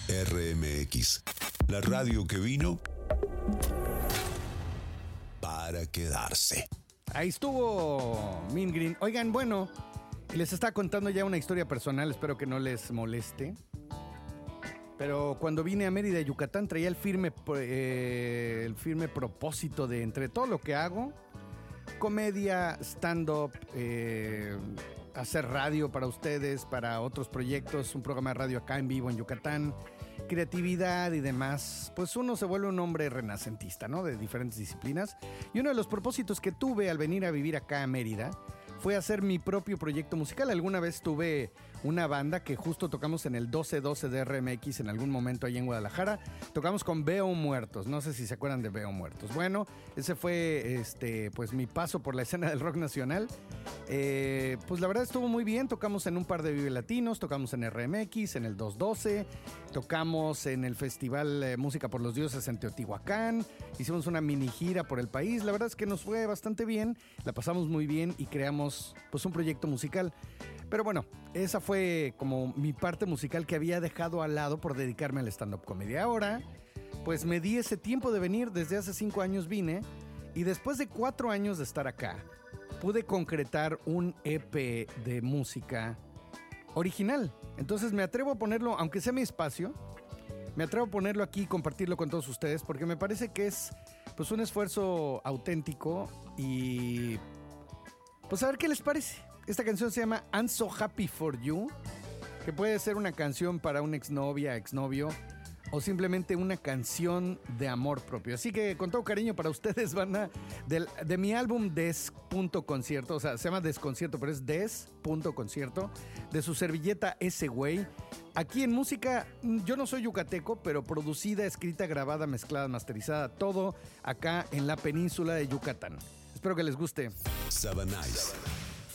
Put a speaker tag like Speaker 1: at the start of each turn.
Speaker 1: RMX, la radio que vino para quedarse.
Speaker 2: Ahí estuvo Mean Green. Oigan, bueno, les estaba contando ya una historia personal, espero que no les moleste. Pero cuando vine a Mérida, Yucatán, traía el firme propósito de, entre todo lo que hago, comedia, stand-up, hacer radio para ustedes, para otros proyectos, un programa de radio acá en vivo en Yucatán, creatividad y demás, pues uno se vuelve un hombre renacentista, ¿no? De diferentes disciplinas. Y uno de los propósitos que tuve al venir a vivir acá a Mérida fue hacer mi propio proyecto musical. Alguna vez tuve una banda que justo tocamos en el 12-12 de RMX en algún momento allá en Guadalajara. Tocamos con Veo Muertos. No sé si se acuerdan de Veo Muertos. Bueno, ese fue pues mi paso por la escena del rock nacional. Pues la verdad estuvo muy bien. Tocamos en un par de Vive Latinos, tocamos en RMX, en el 212, tocamos en el Festival Música por los Dioses en Teotihuacán, hicimos una mini gira por el país. La verdad es que nos fue bastante bien, la pasamos muy bien y creamos pues un proyecto musical. Pero bueno, esa fue como mi parte musical que había dejado al lado por dedicarme al stand-up comedy. Ahora, pues me di ese tiempo de venir, desde hace 5 años vine, y después de 4 años de estar acá, pude concretar un EP de música original. Entonces me atrevo a ponerlo, aunque sea mi espacio, me atrevo a ponerlo aquí y compartirlo con todos ustedes, porque me parece que es pues un esfuerzo auténtico y pues a ver qué les parece. Esta canción se llama I'm So Happy For You, que puede ser una canción para una exnovia, exnovio, o simplemente una canción de amor propio. Así que con todo cariño para ustedes, banda, de mi álbum Des.concierto, o sea, se llama Desconcierto, pero es Des.concierto, de su servilleta Ese Güey. Aquí en música, yo no soy yucateco, pero producida, escrita, grabada, mezclada, masterizada, todo acá en la península de Yucatán. Espero que les guste.
Speaker 1: Sabanais.